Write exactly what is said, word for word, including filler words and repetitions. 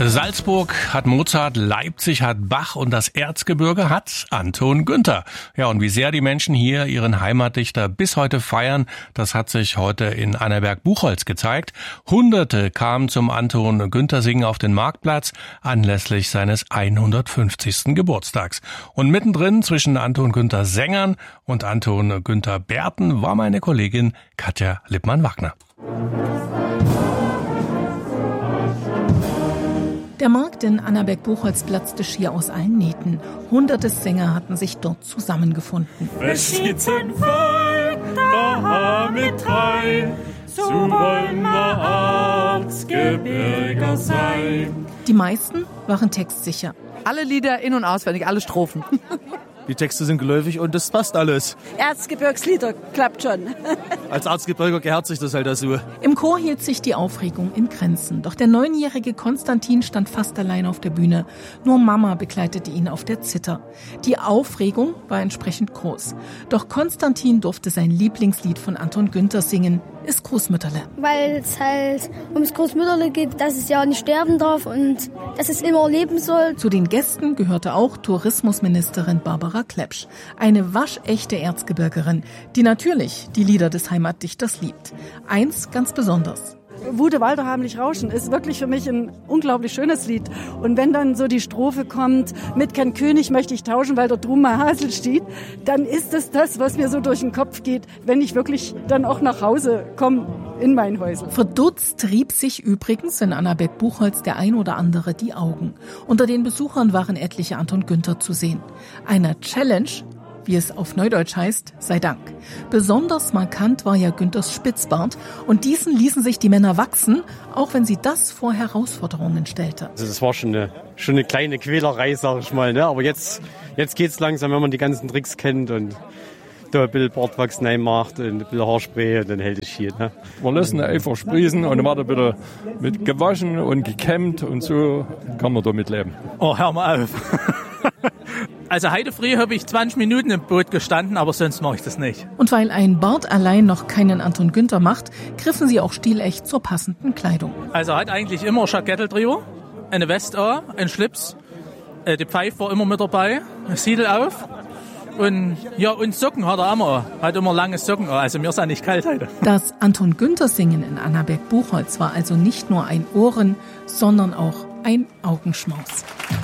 Salzburg hat Mozart, Leipzig hat Bach und das Erzgebirge hat Anton Günther. Ja, und wie sehr die Menschen hier ihren Heimatdichter bis heute feiern, das hat sich heute in Annaberg-Buchholz gezeigt. Hunderte kamen zum Anton Günther Singen auf den Marktplatz anlässlich seines hundertfünfzigsten Geburtstags. Und mittendrin zwischen Anton Günther Sängern und Anton Günther Bärten war meine Kollegin Katja Lippmann-Wagner. Der Markt in Annaberg-Buchholz platzte schier aus allen Nähten. Hunderte Sänger hatten sich dort zusammengefunden. Es sitzen Volk da mit drei, so wollen wir Erzgebirger sein. Die meisten waren textsicher. Alle Lieder in- und auswendig, alle Strophen. Die Texte sind geläufig und das passt alles. Erzgebirgslieder, klappt schon. Als Erzgebirger gehört sich das halt dazu. Im Chor hielt sich die Aufregung in Grenzen. Doch der neunjährige Konstantin stand fast allein auf der Bühne. Nur Mama begleitete ihn auf der Zither. Die Aufregung war entsprechend groß. Doch Konstantin durfte sein Lieblingslied von Anton Günther singen, ist Großmütterle. Weil es halt ums Großmütterle geht, dass es ja nicht sterben darf und dass es immer leben soll. Zu den Gästen gehörte auch Tourismusministerin Barbara Klepsch, eine waschechte Erzgebirgerin, die natürlich die Lieder des Heimatdichters liebt. Eins ganz besonders. Wude Walder heimlich rauschen ist wirklich für mich ein unglaublich schönes Lied. Und wenn dann so die Strophe kommt, mit kein König möchte ich tauschen, weil dort drum mein Hasel steht, dann ist es das, was mir so durch den Kopf geht, wenn ich wirklich dann auch nach Hause komme in mein Häusl. Verdutzt rieb sich übrigens in Annaberg-Buchholz der ein oder andere die Augen. Unter den Besuchern waren etliche Anton Günther zu sehen. Einer Challenge, wie es auf Neudeutsch heißt, sei Dank. Besonders markant war ja Günthers Spitzbart und diesen ließen sich die Männer wachsen, auch wenn sie das vor Herausforderungen stellte. Also das war schon eine, schon eine kleine Quälerei, sag ich mal, ne? Aber jetzt, jetzt geht's langsam, wenn man die ganzen Tricks kennt und da ein bisschen Bartwachs reinmacht und ein bisschen Haarspray und dann hält es hier. Ne? Wir lassen einfach sprießen und dann wird er wieder mit gewaschen und gekämmt und so kann man damit leben. Oh, hör mal auf. Also heute früh habe ich zwanzig Minuten im Boot gestanden, aber sonst mache ich das nicht. Und weil ein Bart allein noch keinen Anton Günther macht, griffen sie auch stilecht zur passenden Kleidung. Also hat eigentlich immer ein Jackettel drüber, eine Weste an, ein Schlips, äh, die Pfeife war immer mit dabei, ein Siedel auf und ja und Socken hat er immer, hat immer lange Socken an, also mir ist ja nicht kalt heute. Das Anton Günther Singen in Annaberg-Buchholz war also nicht nur ein Ohren, sondern auch ein Augenschmaus.